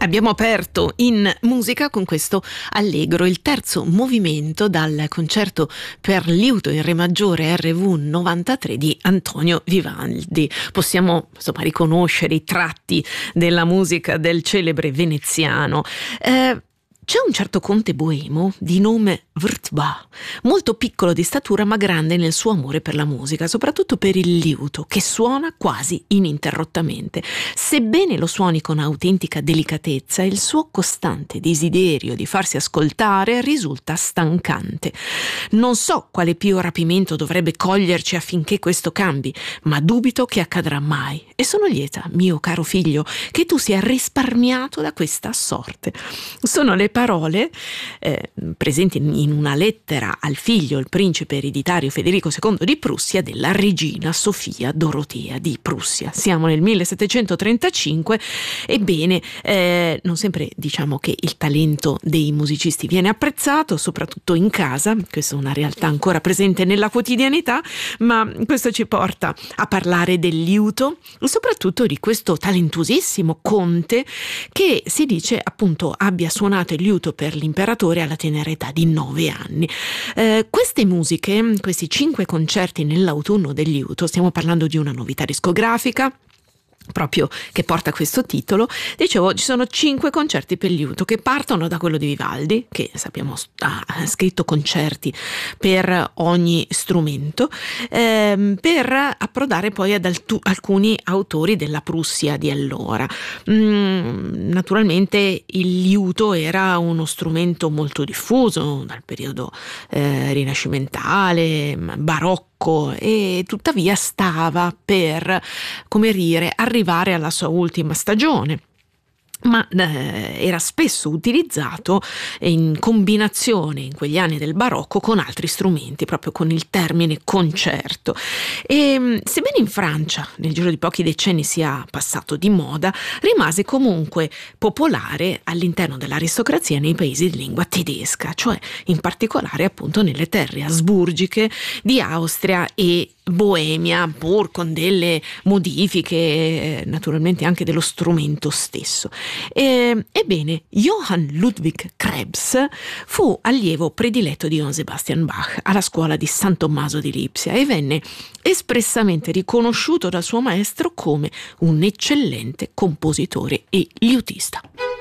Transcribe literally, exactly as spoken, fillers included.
Abbiamo aperto in musica con questo Allegro, il terzo movimento dal concerto per liuto in re maggiore R V novantatré di Antonio Vivaldi. Possiamo insomma riconoscere i tratti della musica del celebre veneziano. Eh, C'è un certo conte boemo di nome Vrtba, molto piccolo di statura ma grande nel suo amore per la musica, soprattutto per il liuto, che suona quasi ininterrottamente. Sebbene lo suoni con autentica delicatezza, il suo costante desiderio di farsi ascoltare risulta stancante. Non so quale pio rapimento dovrebbe coglierci affinché questo cambi, ma dubito che accadrà mai. E sono lieta, mio caro figlio, che tu sia risparmiato da questa sorte. Sono le parole eh, presenti in una lettera al figlio, il principe ereditario Federico secondo di Prussia, della regina Sofia Dorotea di Prussia. Siamo nel millesettecentotrentacinque. Ebbene, eh, non sempre diciamo che il talento dei musicisti viene apprezzato, soprattutto in casa. Questa è una realtà ancora presente nella quotidianità, ma questo ci porta a parlare del liuto e soprattutto di questo talentuosissimo conte che si dice appunto abbia suonato il liuto per l'imperatore alla tenera età di nove anni. Eh, queste musiche, questi cinque concerti nell'autunno del liuto, stiamo parlando di una novità discografica proprio che porta questo titolo. Dicevo, ci sono cinque concerti per liuto che partono da quello di Vivaldi, che sappiamo ha scritto concerti per ogni strumento, ehm, per approdare poi ad altu- alcuni autori della Prussia di allora. Mm, naturalmente il liuto era uno strumento molto diffuso dal periodo eh, rinascimentale, barocco, e tuttavia stava per, come dire, arrivare alla sua ultima stagione. Ma eh, era spesso utilizzato in combinazione in quegli anni del barocco con altri strumenti, proprio con il termine concerto. E sebbene in Francia nel giro di pochi decenni sia passato di moda, rimase comunque popolare all'interno dell'aristocrazia nei paesi di lingua tedesca, cioè in particolare appunto nelle terre asburgiche di Austria e Boemia, pur con delle modifiche eh, naturalmente anche dello strumento stesso. E, ebbene, Johann Ludwig Krebs fu allievo prediletto di Johann Sebastian Bach alla scuola di San Tommaso di Lipsia e venne espressamente riconosciuto dal suo maestro come un eccellente compositore e liutista.